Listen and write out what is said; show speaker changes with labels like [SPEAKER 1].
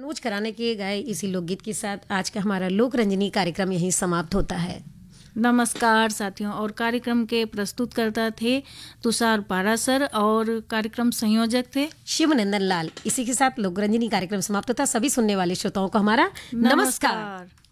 [SPEAKER 1] मनोज कराने के गाए इसी लोकगीत के साथ आज का हमारा लोक रंजनी कार्यक्रम यहीं समाप्त होता है।
[SPEAKER 2] नमस्कार साथियों, और कार्यक्रम के प्रस्तुतकर्ता थे तुषार पारासर और कार्यक्रम संयोजक थे
[SPEAKER 1] शिवनंदन लाल। इसी के साथ लोक रंजनी कार्यक्रम समाप्त होता। सभी सुनने वाले श्रोताओं को हमारा नमस्कार।